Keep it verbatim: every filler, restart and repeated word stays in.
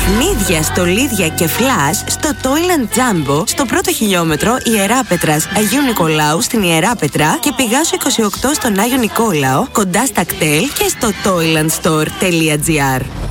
Παιχνίδια, στολίδια και φλας στο Toyland Jumbo, στο πρώτο χιλιόμετρο Ιεράπετρας Αγίου Νικολάου στην Ιεράπετρα και Πηγάσου είκοσι οκτώ στον Άγιο Νικόλαο, κοντά στα κτέλ και στο toylandstore τελεία gr.